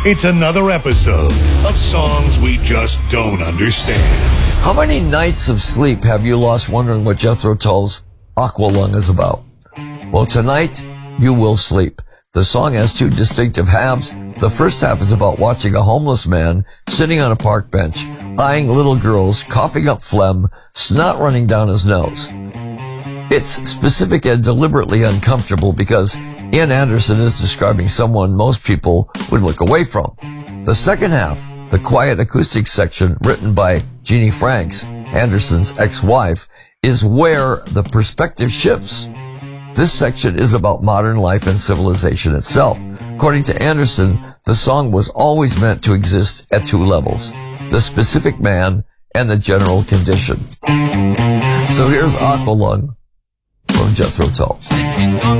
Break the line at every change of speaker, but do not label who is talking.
It's another episode of Songs We Just Don't Understand.
How many nights of sleep have you lost wondering what Jethro Tull's Aqualung is about? Well, tonight, you will sleep. The song has two distinctive halves. The first half is about watching a homeless man sitting on a park bench, eyeing little girls, coughing up phlegm, snot running down his nose. It's specific and deliberately uncomfortable because Ian Anderson is describing someone most people would look away from. The second half, the quiet acoustic section written by Jeannie Franks, Anderson's ex-wife, is where the perspective shifts. This section is about modern life and civilization itself. According to Anderson, the song was always meant to exist at two levels, the specific man and the general condition. So here's Aqualung from Jethro Tull.